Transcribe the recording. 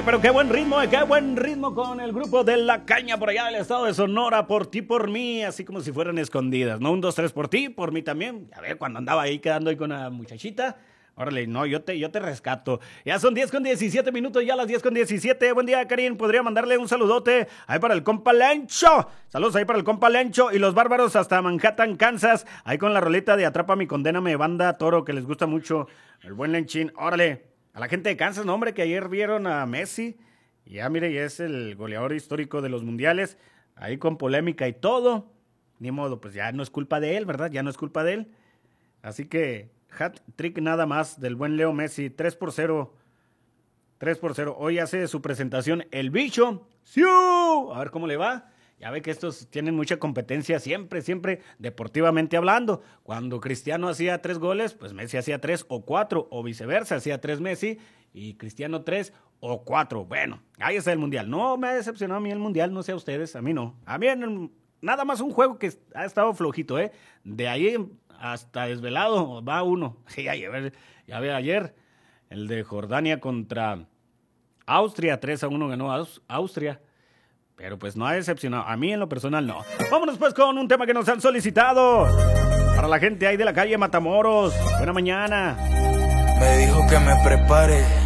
Pero qué buen ritmo con el grupo de La Caña por allá del estado de Sonora, por ti, por mí, así como si fueran escondidas, ¿no? 1, 2, 3 por ti, por mí también. Ya ve, cuando andaba ahí quedando ahí con la muchachita, órale, no, yo te rescato. Ya son 10:17, ya las 10:17. Buen día, Karin, podría mandarle un saludote ahí para el compa Lencho. Saludos ahí para el compa Lencho y los bárbaros hasta Manhattan, Kansas, ahí con la roleta de Atrápame, Condéname, banda Toro, que les gusta mucho el buen Lenchín, órale. A la gente de Kansas, no, hombre, que ayer vieron a Messi. Y ya, mire, ya es el goleador histórico de los mundiales. Ahí con polémica y todo. Ni modo, pues ya no es culpa de él, ¿verdad? Ya no es culpa de él. Así que, hat-trick nada más del buen Leo Messi. 3-0. 3-0. Hoy hace su presentación el bicho. ¡Siu! A ver cómo le va. Ya ve que estos tienen mucha competencia siempre, deportivamente hablando. Cuando Cristiano hacía 3 goles, pues Messi hacía 3 o 4, o viceversa, hacía 3 Messi y Cristiano 3 o 4. Bueno, ahí está el Mundial. No me ha decepcionado a mí el Mundial, no sé a ustedes, a mí no. A mí nada más un juego que ha estado flojito, ¿eh? De ahí hasta desvelado va uno. Sí, ya ve ayer, el de Jordania contra Austria, 3-1 ganó Austria. Pero pues no ha decepcionado. A mí en lo personal no. Vámonos pues con un tema que nos han solicitado. Para la gente ahí de la calle Matamoros. Buena mañana. Me dijo que me prepare